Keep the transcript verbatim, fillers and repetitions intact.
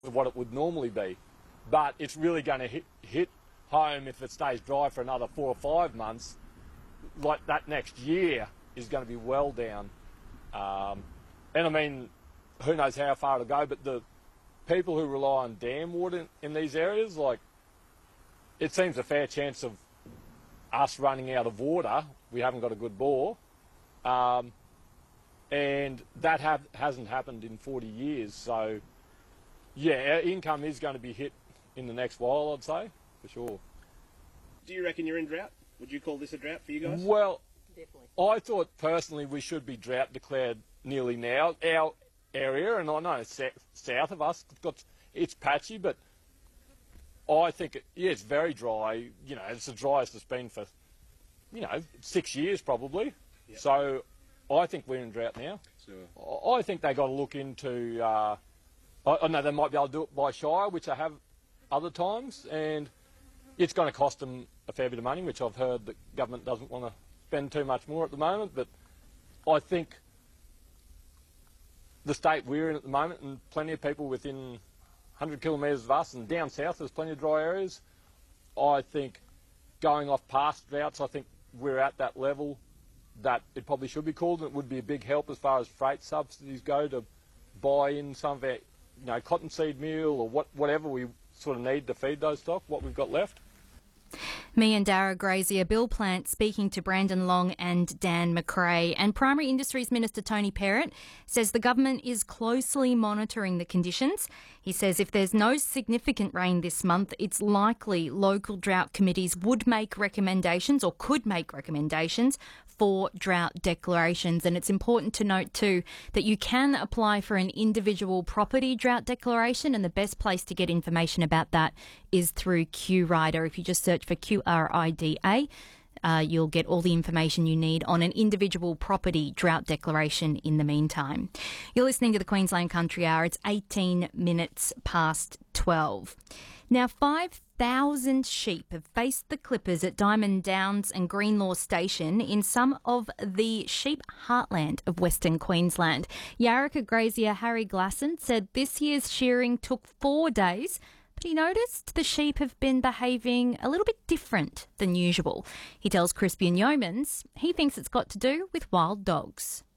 of what it would normally be. But it's really going to hit, hit home if it stays dry for another four or five months. Like that next year is going to be well down. Um, and I mean, who knows how far it'll go, but the people who rely on dam water in, in these areas, like, it seems a fair chance of us running out of water. We haven't got a good bore. Um, and that have, hasn't happened in forty years. So, yeah, our income is going to be hit in the next while, I'd say, for sure. Do you reckon you're in drought? Would you call this a drought for you guys? Well, Definitely. I thought personally we should be drought declared nearly now. Our area, and I know south of us, it's, got, it's patchy, but I think, it, yeah, it's very dry. You know, it's the driest it's been for, you know, six years probably. Yep. So I think we're in drought now. Sure. I think they got to look into, uh, I, I know they might be able to do it by shire, which they have other times, and it's going to cost them a fair bit of money, which I've heard the government doesn't want to spend too much more at the moment, but I think the state we're in at the moment, and plenty of people within one hundred kilometres of us, and down south there's plenty of dry areas, I think going off past droughts, I think we're at that level that it probably should be called, and it would be a big help as far as freight subsidies go to buy in some of our, you know, cottonseed meal or what, whatever we sort of need to feed those stock, what we've got left. Me and Dara Grazier, Bill Plant, speaking to Brandon Long and Dan McRae. And Primary Industries Minister Tony Perrott says the government is closely monitoring the conditions. He says if there's no significant rain this month, it's likely local drought committees would make recommendations or could make recommendations for drought declarations. And it's important to note too that you can apply for an individual property drought declaration, and the best place to get information about that is through Q Rider. If you just search for Q R I D A, uh, you'll get all the information you need on an individual property drought declaration in the meantime. You're listening to the Queensland Country Hour. It's eighteen minutes past twelve. Now, five thousand sheep have faced the clippers at Diamond Downs and Greenlaw Station in some of the sheep heartland of Western Queensland. Yarraka grazier Harry Glasson said this year's shearing took four days, but he noticed the sheep have been behaving a little bit different than usual. He tells Crispian Yeomans he thinks it's got to do with wild dogs.